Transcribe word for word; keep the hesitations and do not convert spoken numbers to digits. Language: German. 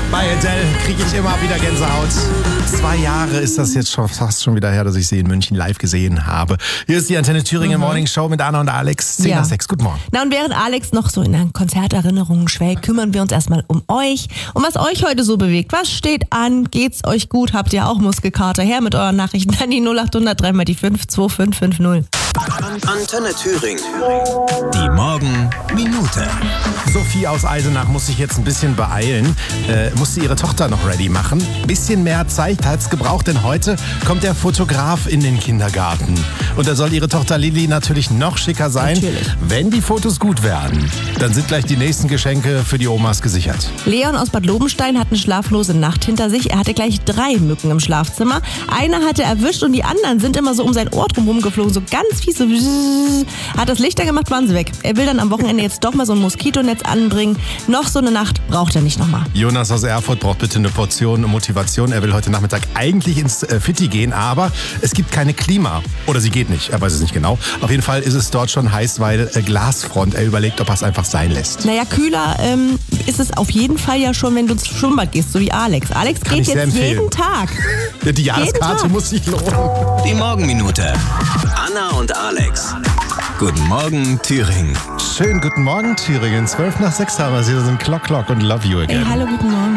Bei Adele kriege ich immer wieder Gänsehaut. Zwei Jahre ist das jetzt schon fast schon wieder her, dass ich sie in München live gesehen habe. Hier ist die Antenne Thüringen mhm. Morning Show mit Anna und Alex. zehn nach sechs, guten Morgen. Na und während Alex noch so in den Konzerterinnerungen schwelgt, kümmern wir uns erstmal um euch. Um was euch heute so bewegt. Was steht an? Geht's euch gut? Habt ihr auch Muskelkater? Her mit euren Nachrichten an die null acht hundert drei mal die fünf zwei fünf fünf null. Antenne Thüringen. Die Morgenminute. Sophie aus Eisenach muss sich jetzt ein bisschen beeilen. Äh, musste ihre Tochter noch ready machen. Bisschen mehr Zeit hat's gebraucht, denn heute kommt der Fotograf in den Kindergarten. Und da soll ihre Tochter Lilly natürlich noch schicker sein. Natürlich. Wenn die Fotos gut werden, dann sind gleich die nächsten Geschenke für die Omas gesichert. Leon aus Bad Lobenstein hat eine schlaflose Nacht hinter sich. Er hatte gleich drei Mücken im Schlafzimmer. Eine hat er erwischt und die anderen sind immer so um sein Ohr drumherum geflogen. So ganz fies, so hat das Licht angemacht, waren sie weg. Er will dann am Wochenende jetzt doch mal so ein Moskitonetz anbringen. Noch so eine Nacht braucht er nicht nochmal. Jonas aus Erfurt braucht bitte eine Portion Motivation. Er will heute Nachmittag eigentlich ins äh, Fitti gehen, aber es gibt keine Klima. Oder sie geht nicht, er weiß es nicht genau. Auf jeden Fall ist es dort schon heiß, weil äh, Glasfront. Er überlegt, ob er es einfach sein lässt. Naja, kühler ähm, ist es auf jeden Fall ja schon, wenn du ins Schwimmbad gehst, so wie Alex. Alex Kann geht ich jetzt sehr jeden Tag. Die Jahreskarte Tag. muss sich lohnen. Die Morgenminute. Anna und Alex. Guten Morgen, Thüringen. Schönen guten Morgen, Thüringen. zwölf nach sechs haben wir. Sie sind Clock Clock und Love You Again. Ey, hallo, guten Morgen.